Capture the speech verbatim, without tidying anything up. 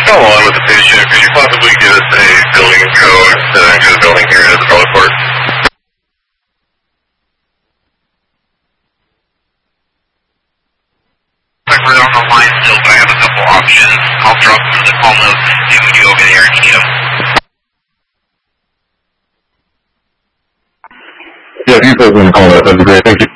follow on with the patient, could you possibly give us a building code to enter the building here at the Charlotte? We're on the line still, but I have a couple options. I'll drop some of the call notes and see what you over there and need them. Yeah, if you put in the call notes, that'd be great. Thank you.